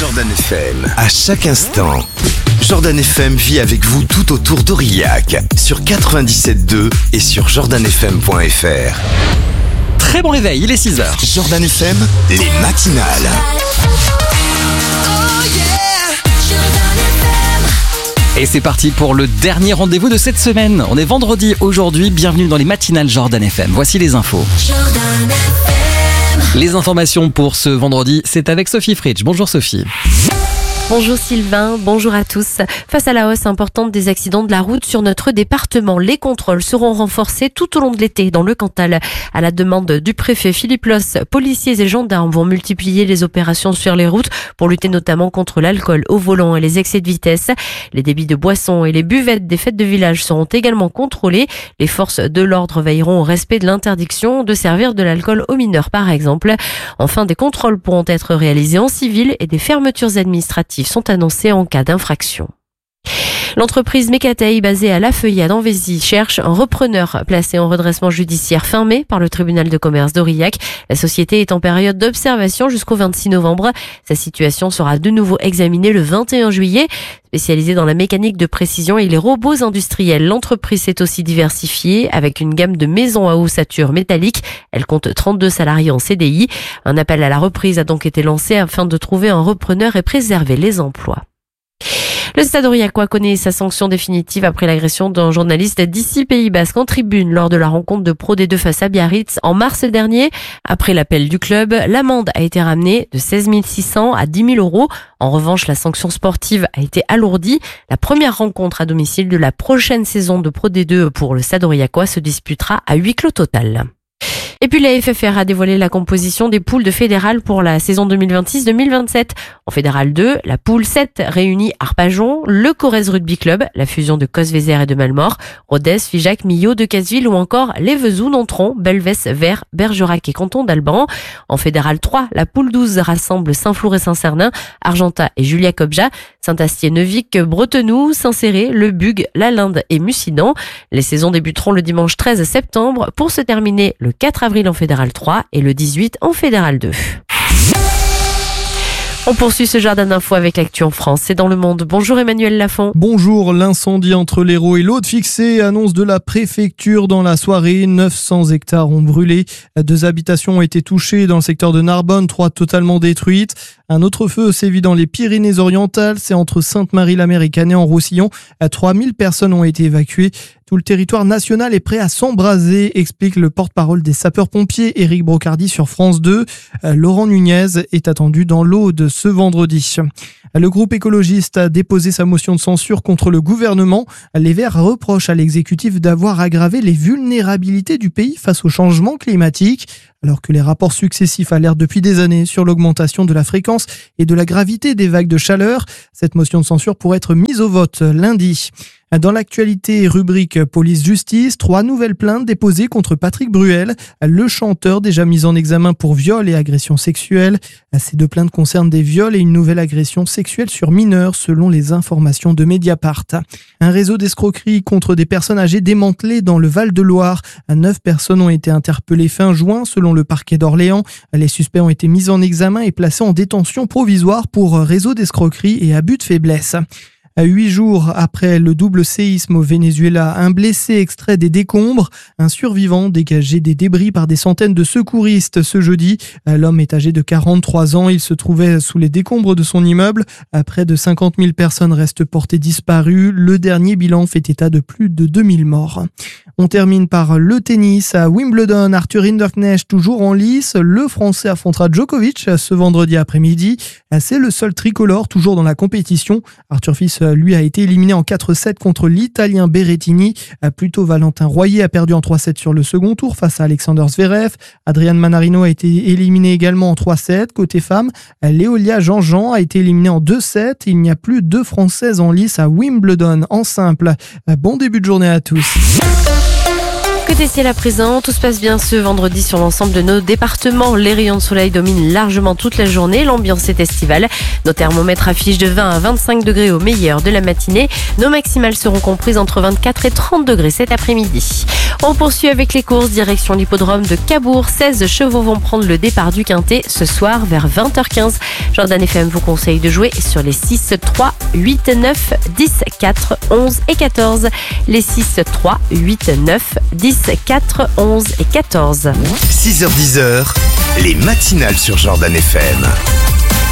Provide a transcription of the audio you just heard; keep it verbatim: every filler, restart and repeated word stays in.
Jordan F M, à chaque instant. Jordan F M vit avec vous tout autour d'Aurillac, sur quatre-vingt-dix-sept deux et sur jordan f m point f r. Très bon réveil, il est six heures. Jordan F M, les matinales. Et c'est parti pour le dernier rendez-vous de cette semaine. On est vendredi aujourd'hui, bienvenue dans les matinales Jordan F M. Voici les infos. Jordan F M. Les informations pour ce vendredi, c'est avec Sophie Fritsch. Bonjour Sophie. Bonjour Sylvain, bonjour à tous. Face à la hausse importante des accidents de la route sur notre département, les contrôles seront renforcés tout au long de l'été dans le Cantal. À la demande du préfet Philippe Loss, policiers et gendarmes vont multiplier les opérations sur les routes pour lutter notamment contre l'alcool au volant et les excès de vitesse. Les débits de boissons et les buvettes des fêtes de village seront également contrôlés. Les forces de l'ordre veilleront au respect de l'interdiction de servir de l'alcool aux mineurs par exemple. Enfin, des contrôles pourront être réalisés en civil et des fermetures administratives sont annoncés en cas d'infraction. L'entreprise Mecatei, basée à La Feuillade en Vézy, cherche un repreneur placé en redressement judiciaire fin mai par le tribunal de commerce d'Aurillac. La société est en période d'observation jusqu'au vingt-six novembre. Sa situation sera de nouveau examinée le vingt et un juillet. Spécialisée dans la mécanique de précision et les robots industriels, l'entreprise s'est aussi diversifiée avec une gamme de maisons à ossature métallique. Elle compte trente-deux salariés en C D I. Un appel à la reprise a donc été lancé afin de trouver un repreneur et préserver les emplois. Le Stade aurillacois connaît sa sanction définitive après l'agression d'un journaliste d'ici Pays Basque en tribune lors de la rencontre de Pro D deux face à Biarritz en mars dernier. Après l'appel du club, l'amende a été ramenée de seize mille six cents à dix mille euros. En revanche, la sanction sportive a été alourdie. La première rencontre à domicile de la prochaine saison de Pro D deux pour le Stade aurillacois se disputera à huis clos total. Et puis la F F R a dévoilé la composition des poules de fédérale pour la saison deux mille vingt-six deux mille vingt-sept. En fédérale deux, la poule sept réunit Arpajon, le Corrèze Rugby Club, la fusion de Cosvézère et de Malmort, Rodez, Figeac, Millau, Decazeville ou encore les Vesoux, Nontron, Belvès, Vert, Bergerac et Canton d'Alban. En fédérale trois, la poule douze rassemble Saint-Flour et Saint-Cernin, Argentat et Julia-Cobja, Saint-Astier, Neuvic, Bretenoux, Saint-Céré, Le Bug, La Linde et Mussidan. Les saisons débuteront le dimanche treize septembre pour se terminer le quatre avril en fédérale trois et le dix-huit en fédérale deux. On poursuit ce Jordan d'infos avec l'actu en France et dans le monde. Bonjour Emmanuel Lafont. Bonjour, l'incendie entre l'Hérault et l'Aude fixé, annonce de la préfecture dans la soirée. neuf cents hectares ont brûlé. Deux habitations ont été touchées dans le secteur de Narbonne, trois totalement détruites. Un autre feu sévit dans les Pyrénées-Orientales, c'est entre Sainte-Marie-la-Mer et Canet-en-Roussillon. trois mille personnes ont été évacuées. Tout le territoire national est prêt à s'embraser, explique le porte-parole des sapeurs-pompiers Éric Brocardi sur France deux. Laurent Nunez est attendu dans l'Aude ce vendredi. Le groupe écologiste a déposé sa motion de censure contre le gouvernement. Les Verts reprochent à l'exécutif d'avoir aggravé les vulnérabilités du pays face au changement climatique. Alors que les rapports successifs alertent depuis des années sur l'augmentation de la fréquence et de la gravité des vagues de chaleur, cette motion de censure pourrait être mise au vote lundi. Dans l'actualité, rubrique police-justice, trois nouvelles plaintes déposées contre Patrick Bruel, le chanteur déjà mis en examen pour viol et agression sexuelle. Ces deux plaintes concernent des viols et une nouvelle agression sexuelle sur mineurs, selon les informations de Mediapart. Un réseau d'escroquerie contre des personnes âgées démantelé dans le Val-de-Loire. Neuf personnes ont été interpellées fin juin, selon le parquet d'Orléans. Les suspects ont été mis en examen et placés en détention provisoire pour réseau d'escroquerie et abus de faiblesse. À huit jours après le double séisme au Venezuela, un blessé extrait des décombres, un survivant dégagé des débris par des centaines de secouristes ce jeudi. L'homme est âgé de quarante-trois ans, il se trouvait sous les décombres de son immeuble. Près de cinquante mille personnes restent portées disparues. Le dernier bilan fait état de plus de deux mille morts. On termine par le tennis à Wimbledon. Arthur Hinderknecht toujours en lice. Le Français affrontera Djokovic ce vendredi après-midi. C'est le seul tricolore toujours dans la compétition. Arthur Fils lui a été éliminé en quatre sept contre l'Italien Berrettini. Plutôt Valentin Royer a perdu en trois sept sur le second tour face à Alexander Zverev. Adrian Manarino a été éliminé également en trois sept. Côté femmes, Léolia Jean-Jean a été éliminée en deux sept. Il n'y a plus deux Françaises en lice à Wimbledon en simple. Bon début de journée à tous. Côté ciel à présent, tout se passe bien ce vendredi sur l'ensemble de nos départements. Les rayons de soleil dominent largement toute la journée. L'ambiance est estivale. Nos thermomètres affichent de vingt à vingt-cinq degrés au meilleur de la matinée. Nos maximales seront comprises entre vingt-quatre et trente degrés cet après-midi. On poursuit avec les courses, direction l'hippodrome de Cabourg. seize chevaux vont prendre le départ du Quintet ce soir vers vingt heures quinze. Jordan F M vous conseille de jouer sur les six, trois, huit, neuf, dix, quatre, onze et quatorze. Les six, trois, huit, neuf, dix, quatre, onze et quatorze. six heures dix, les matinales sur Jordan F M.